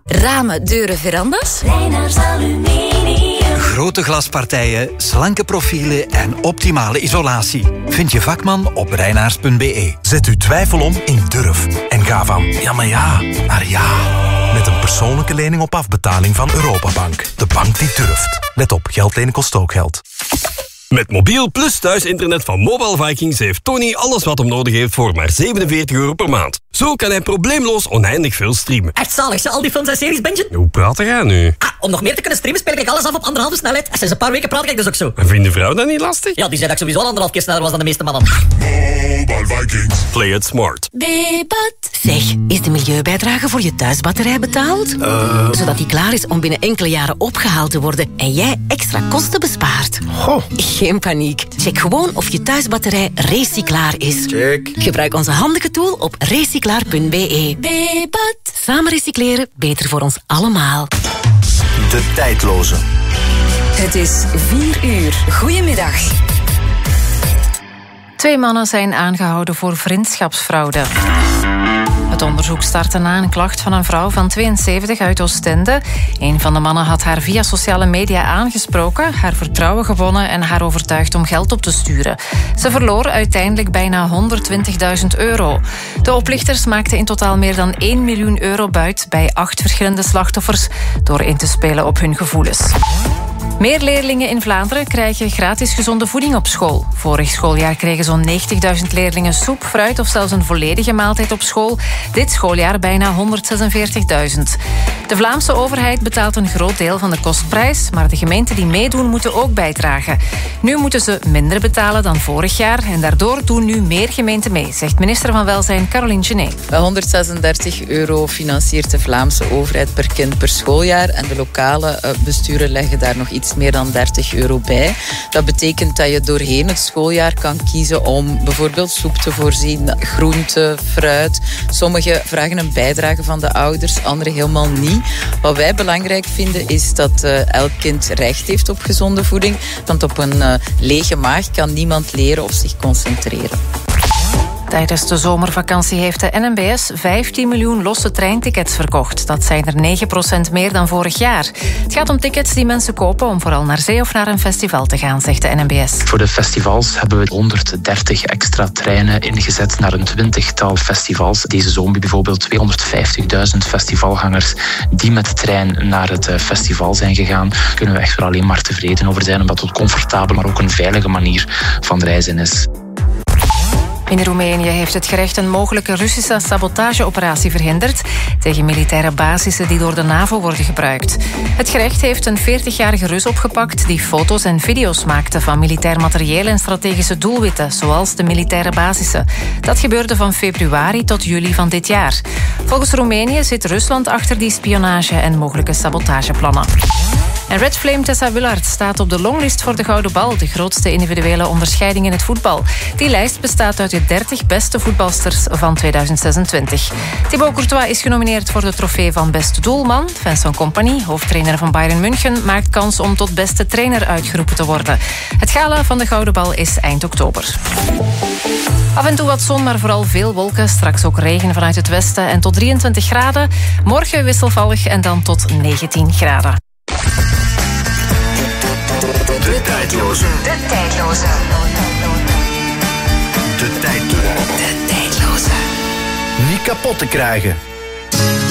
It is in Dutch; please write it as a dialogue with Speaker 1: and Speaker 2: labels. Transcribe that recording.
Speaker 1: Ramen, deuren, verandas?
Speaker 2: Reinaars Aluminium.
Speaker 3: Grote glaspartijen, slanke profielen en optimale isolatie. Vind je vakman op reinaars.be.
Speaker 4: Zet uw twijfel om in durf. En ga van ja, maar ja, naar ja. Met een persoonlijke lening op afbetaling van Europabank. De bank die durft. Let op, geld lenen kost ook geld.
Speaker 5: Met mobiel plus thuisinternet van Mobile Vikings heeft Tony alles wat hem nodig heeft voor maar €47 per maand. Zo kan hij probleemloos oneindig veel streamen.
Speaker 6: Echt zalig, al die films en series bingen.
Speaker 5: Hoe praat jij nu?
Speaker 6: Om nog meer te kunnen streamen speel ik alles af op 1,5 snelheid. Sinds een paar weken praat ik dus ook zo.
Speaker 5: En vindt de vrouw dat niet lastig?
Speaker 6: Ja, die zei dat ik sowieso al 1,5 keer sneller was dan de meeste mannen.
Speaker 7: Mobile Vikings.
Speaker 5: Play it smart.
Speaker 1: Bebat.
Speaker 8: Zeg, is de milieubijdrage voor je thuisbatterij betaald? Zodat die klaar is om binnen enkele jaren opgehaald te worden en jij extra kosten bespaart.
Speaker 9: Goh.
Speaker 8: Geen paniek. Check gewoon of je thuisbatterij recyclaar is.
Speaker 9: Check.
Speaker 8: Gebruik onze handige tool op recyclaar.be.
Speaker 1: Bebat.
Speaker 8: Samen recycleren, beter voor ons allemaal.
Speaker 4: De tijdloze.
Speaker 1: Het is 4 uur. Goedemiddag.
Speaker 10: 2 mannen zijn aangehouden voor vriendschapsfraude. Het onderzoek startte na een klacht van een vrouw van 72 uit Oostende. Een van de mannen had haar via sociale media aangesproken, haar vertrouwen gewonnen en haar overtuigd om geld op te sturen. Ze verloor uiteindelijk bijna €120.000. De oplichters maakten in totaal meer dan €1 miljoen buit bij 8 verschillende slachtoffers door in te spelen op hun gevoelens. Meer leerlingen in Vlaanderen krijgen gratis gezonde voeding op school. Vorig schooljaar kregen zo'n 90.000 leerlingen soep, fruit of zelfs een volledige maaltijd op school. Dit schooljaar bijna 146.000. De Vlaamse overheid betaalt een groot deel van de kostprijs, maar de gemeenten die meedoen moeten ook bijdragen. Nu moeten ze minder betalen dan vorig jaar en daardoor doen nu meer gemeenten mee, zegt minister van Welzijn Caroline Genet.
Speaker 11: €136 financiert de Vlaamse overheid per kind per schooljaar en de lokale besturen leggen daar nog iets meer dan €30 bij. Dat betekent dat je doorheen het schooljaar kan kiezen om bijvoorbeeld soep te voorzien, groente, fruit. Sommigen vragen een bijdrage van de ouders, anderen helemaal niet. Wat wij belangrijk vinden is dat elk kind recht heeft op gezonde voeding, want op een lege maag kan niemand leren of zich concentreren.
Speaker 10: Tijdens de zomervakantie heeft de NMBS 15 miljoen losse treintickets verkocht. Dat zijn er 9% meer dan vorig jaar. Het gaat om tickets die mensen kopen om vooral naar zee of naar een festival te gaan, zegt de NMBS.
Speaker 12: Voor de festivals hebben we 130 extra treinen ingezet naar een 20-tal festivals. Deze zomer bijvoorbeeld 250.000 festivalgangers die met de trein naar het festival zijn gegaan. Daar kunnen we echt wel alleen maar tevreden over zijn, omdat het comfortabel, maar ook een veilige manier van reizen is.
Speaker 10: In Roemenië heeft het gerecht een mogelijke Russische sabotageoperatie verhinderd tegen militaire basissen die door de NAVO worden gebruikt. Het gerecht heeft een 40-jarige Rus opgepakt die foto's en video's maakte van militair materieel en strategische doelwitten, zoals de militaire basissen. Dat gebeurde van februari tot juli van dit jaar. Volgens Roemenië zit Rusland achter die spionage en mogelijke sabotageplannen. En Red Flame Tessa Willaert staat op de longlist voor de Gouden Bal, de grootste individuele onderscheiding in het voetbal. Die lijst bestaat uit de 30 beste voetbalsters van 2026. Thibaut Courtois is genomineerd voor de trofee van beste doelman. Vincent Kompany, hoofdtrainer van Bayern München, maakt kans om tot beste trainer uitgeroepen te worden. Het gala van de Gouden Bal is eind oktober. Af en toe wat zon, maar vooral veel wolken. Straks ook regen vanuit het westen en tot 23 graden. Morgen wisselvallig en dan tot 19 graden.
Speaker 4: De tijdloze.
Speaker 2: De tijdloze.
Speaker 4: De tijdloze.
Speaker 2: De tijdloze.
Speaker 4: Niet kapot te krijgen.